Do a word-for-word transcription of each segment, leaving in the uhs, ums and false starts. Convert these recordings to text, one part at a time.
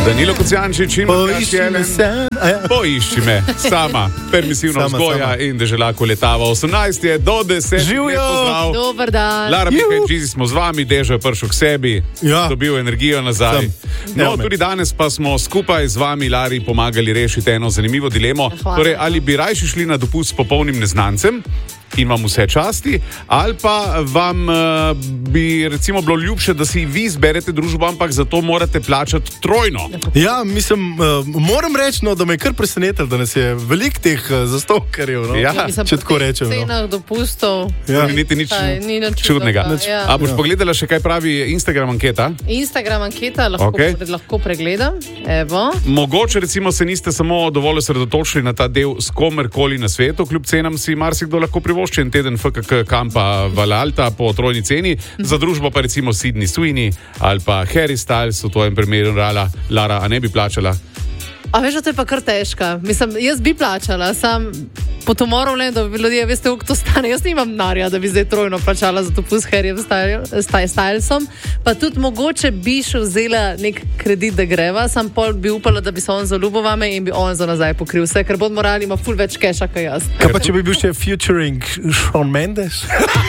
Danilo Kocijančič in Poišči me sam. Poišči me sama. Permisivna Sama, vzgoja sama. in deželako letava. osemnajst je do deset. Živjo! Dober dan. Lara Mihajčizi smo z vami, Dežo je prišel k sebi, Ja. dobil energijo nazaj. Sem. No, Evo me. tudi danes pa smo skupaj z vami, Lari, pomagali rešiti eno zanimivo dilemo. Hvala. Torej, ali bi rajši šli na dopust s popolnim neznancem in vam vse časti, ali pa vam uh, bi recimo bilo ljubše, da si vi izberete družbo, ampak za to morate plačati trojno. Ja, mislim, uh, moram reči, no, da me je kar presenetilo, da nas je veliko teh uh, zastovkarjev, no? Ja. Mislim, če po tako teh rečem, no. cenah dopustov. Ja. Ni niti nič Taj, ni nič čudnega. čudnega, ja. A boš Ja. pogledala še, kaj pravi Instagram anketa? Instagram anketa lahko, Okej. okay. lahko pregledam. Evo. Mogoče recimo se niste samo dovolj osredotočili na ta del s komerkoli na svetu, kljub cenam si marsikdo lahko privošči en teden F K K kampa Valalta po trojni ceni, za družbo pa recimo Sydney Sweeney ali pa Harry Styles, v tvojem primeru Lara, Lara, a ne bi plačala? A veš, da to je pa kar težka. Mislim, jaz bi plačala, sam po Tomorrowlandu bi ljudje, veste, koliko to stane. Jaz nimam denarja, da bi zdaj trojno plačala za dopust s Harryjem Stylesom. Pa tudi mogoče bi še vzela nek kredit, da greva, sam pol bi upala, da bi se on zaljubil vame in bi on za nazaj pokril vse, ker Bod Morali ima ful več keša, kot jaz. Kaj pa, če bi bil še featuring Shawn Mendes?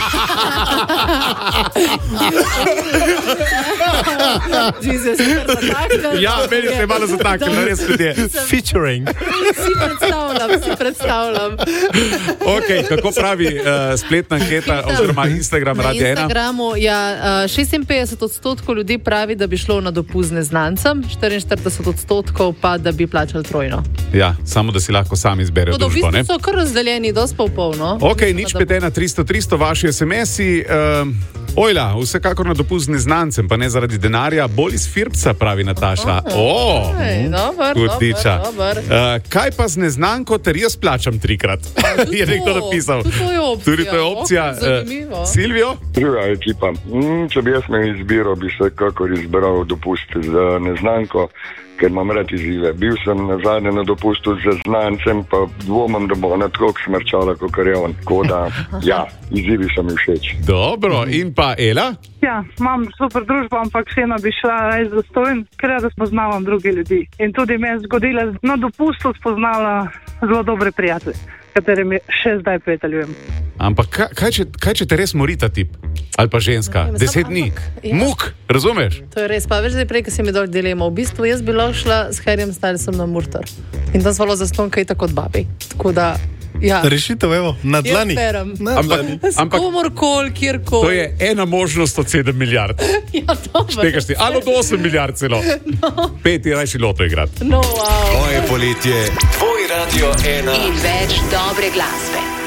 Jesus, Ja, meni se je malo zataknilo, res ljudje. Featuring. Si predstavljam, si predstavljam. Ok, kako pravi uh, spletna anketa oziroma Instagram Na Radia ena? Instagramu ja, uh, šestinpetdeset odstotkov ljudi pravi, da bi šlo na dopust z neznancem, štiriinštirideset odstotkov pa, da bi plačali trojno. Ja, samo da si lahko sami izberejo No, da v družbo, ne? bistvu so kar razdeljeni, dosti pol pol, no. Ok, nič pet ena tristo tristo, vaši es em esi. Uh, ojla, vsekakor na dopust z neznancem, pa ne zaradi denarja, bolj iz Firbca, pravi Nataša. Oh, Ej, dober, hudiča. dober, dober. Uh, kaj pa z neznanko, ter jaz plačam trikrat? Je nekdo napisal. Tudi to je opcija. Tudi to je opcija. Oh, zanimivo. Uh, Silvio? Druga ekipa. Mm, če bi jaz imel izbiro, bi se kakor izbral dopust za neznanko, ker imam rad izzive. Bil sem na zadnje na dopustu z znancem, pa dvomam, da bo ona tako smrčala, kot je on. Tako da, ja, izzivi so mi všeč. Dobro, in pa Ela? Ja, imam super družbo, ampak vseeno bi šla res zastojn, ker da spoznavam druge ljudi. In tudi me je zgodilo, na dopustu spoznala zelo dobre prijatelje, katerim še zdaj prijateljujem. Ampak kaj, kaj, če, kaj če te res mori ta tip? Ali pa ženska? Ne vem, Deset samo- dni. ampak- ja. Muk, razumeš? To je res, pa veš, da je prej, ko si mi dol dilema. V bistvu jaz bi lahko šla s Harryjem Stylesom na Murter. In tam zvalo za ston, kaj tako od babi. Tako da, ja. Rešitev, evo, na Jaz dlani. berem. Na Ampak, dlani. S ampak komorkoli, kjerkoli. to je ena možnost od sedem milijard. Ja, dobro. Štekaš ti, ali od osem milijard celo. No. Pet je rajši loto igrati. No, wow. Tvoje poletje, tvoj Radio ena. In več dobre glasbe.